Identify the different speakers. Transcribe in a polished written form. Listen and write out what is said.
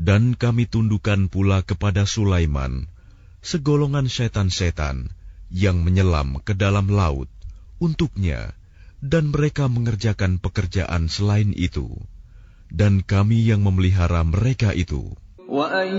Speaker 1: Dan kami tundukkan pula kepada Sulaiman segolongan setan-setan yang menyelam ke dalam laut untuknya, dan mereka mengerjakan pekerjaan selain itu, dan kami yang memelihara mereka itu.